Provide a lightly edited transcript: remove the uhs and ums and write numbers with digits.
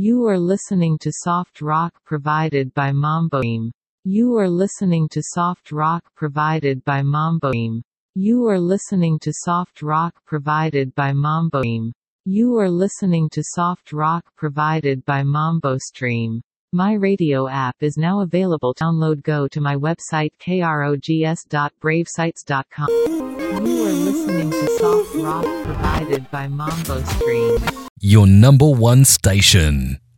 You are listening to soft rock provided by Mamboim. You are listening to soft rock provided by Mamboim. You are listening to soft rock provided by Mamboim. You are listening to soft rock provided by MamboStream. My radio app is now available. Download. Go to my website krogs.bravesites.com. You are listening to soft rock provided by MamboStream. Your number one station.